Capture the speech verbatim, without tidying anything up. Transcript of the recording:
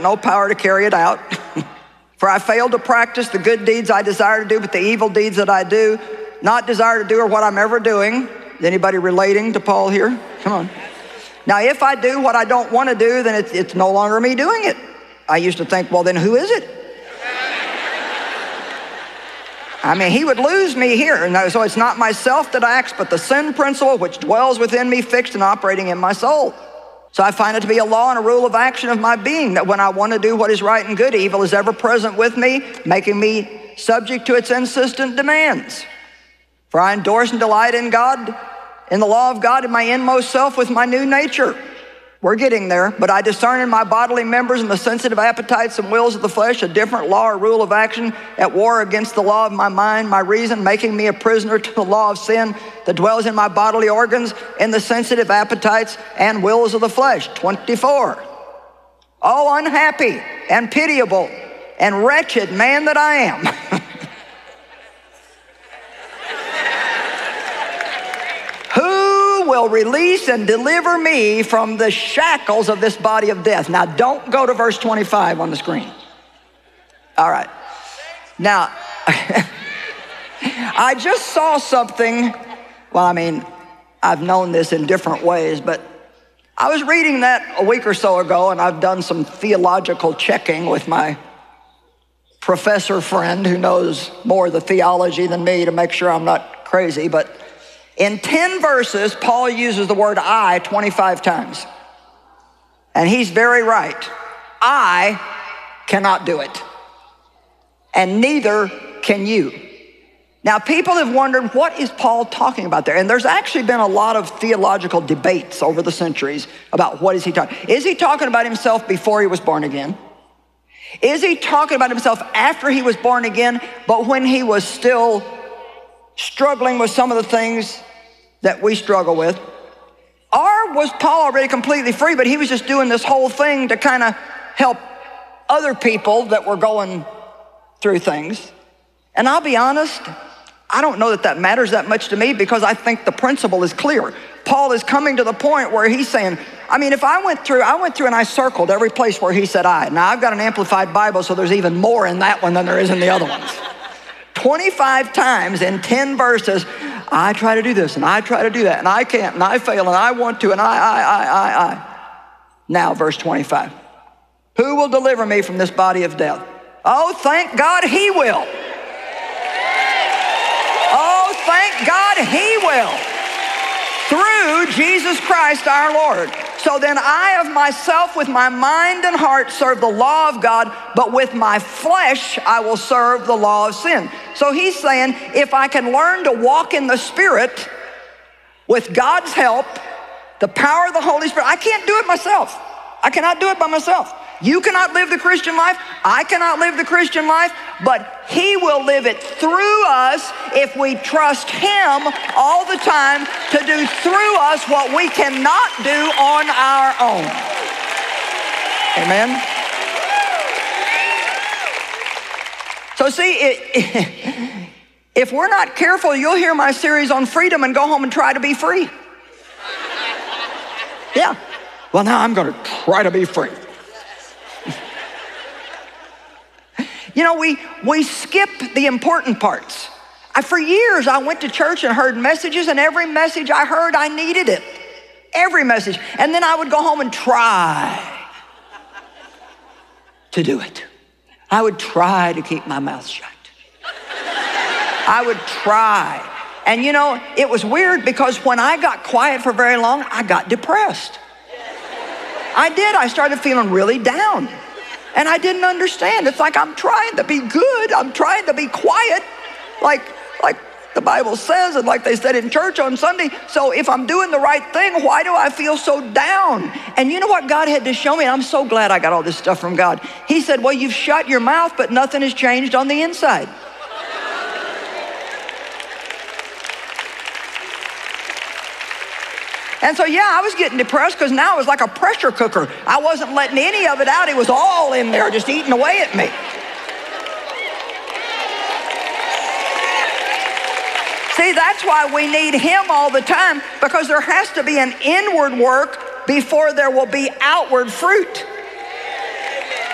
no power to carry it out. For I fail to practice the good deeds I desire to do, but the evil deeds that I do not desire to do are what I'm ever doing. Is anybody relating to Paul here? Come on. Now, if I do what I don't want to do, then it's, it's no longer me doing it. I used to think, well, then who is it? I mean, he would lose me here. And so it's not myself that acts, but the sin principle which dwells within me, fixed and operating in my soul. So I find it to be a law and a rule of action of my being, that when I want to do what is right and good, evil is ever present with me, making me subject to its insistent demands. For I endorse and delight in God, in the law of God, in my inmost self with my new nature. We're getting there, but I discern in my bodily members and the sensitive appetites and wills of the flesh a different law or rule of action at war against the law of my mind, my reason, making me a prisoner to the law of sin that dwells in my bodily organs in the sensitive appetites and wills of the flesh. twenty-four. Oh, unhappy and pitiable and wretched man that I am. Will release and deliver me from the shackles of this body of death. Now, don't go to verse twenty-five on the screen. All right. Now, I just saw something. Well, I mean, I've known this in different ways, but I was reading that a week or so ago, and I've done some theological checking with my professor friend who knows more of the theology than me to make sure I'm not crazy, but in ten verses, Paul uses the word I twenty-five times. And he's very right. I cannot do it. And neither can you. Now, people have wondered, what is Paul talking about there? And there's actually been a lot of theological debates over the centuries about what is he talking. Is he talking about himself before he was born again? Is he talking about himself after he was born again, but when he was still struggling with some of the things that we struggle with? Or was Paul already completely free, but he was just doing this whole thing to kind of help other people that were going through things? And I'll be honest, I don't know that that matters that much to me, because I think the principle is clear. Paul is coming to the point where he's saying, I mean, if I went through, I went through and I circled every place where he said I. Now, I've got an Amplified Bible, so there's even more in that one than there is in the other ones. twenty-five times in ten verses, I try to do this, and I try to do that, and I can't, and I fail, and I want to, and I, I, I, I, I. Now, verse twenty-five. Who will deliver me from this body of death? Oh, thank God he will. Oh, thank God he will. Through Jesus Christ our Lord. So then I of myself with my mind and heart serve the law of God, but with my flesh I will serve the law of sin. So he's saying, if I can learn to walk in the Spirit with God's help, the power of the Holy Spirit, I can't do it myself. I cannot do it by myself. You cannot live the Christian life. I cannot live the Christian life, but he will live it through us if we trust him all the time to do through us what we cannot do on our own. Amen. So see, it, if we're not careful, you'll hear my series on freedom and go home and try to be free. Yeah. Well, now I'm going to try to be free. You know, we, we skip the important parts. I, for years, I went to church and heard messages, and every message I heard, I needed it. Every message. And then I would go home and try to do it. I would try to keep my mouth shut. I would try. And you know, it was weird, because when I got quiet for very long, I got depressed. I did. I started feeling really down. And I didn't understand. It's like I'm trying to be good. I'm trying to be quiet, like, like the Bible says, and like they said in church on Sunday. So if I'm doing the right thing, why do I feel so down? And you know what God had to show me? And I'm so glad I got all this stuff from God. He said, well, you've shut your mouth, but nothing has changed on the inside. And so, yeah, I was getting depressed, because now it was like a pressure cooker. I wasn't letting any of it out. It was all in there, just eating away at me. See, that's why we need him all the time, because there has to be an inward work before there will be outward fruit.